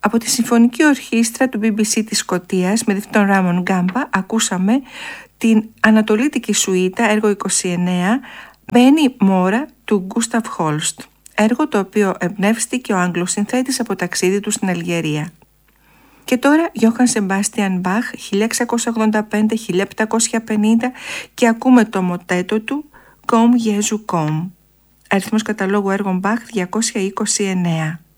Από τη Συμφωνική Ορχήστρα του BBC της Σκωτίας με διευθυντή τον Ράμον Γκάμπα ακούσαμε την Ανατολίτικη Σουίτα, έργο 29, Μπένι Μόρα του Γκούσταβ Χόλστ, έργο το οποίο εμπνεύστηκε ο Άγγλος συνθέτης από ταξίδι του στην Αλγερία. Και τώρα Γιώχαν Σεμπάστιαν Μπαχ, 1685-1750, και ακούμε το μοτέτο του «Κομ Jesu Κομ». Αριθμός καταλόγου έργων Μπαχ 229.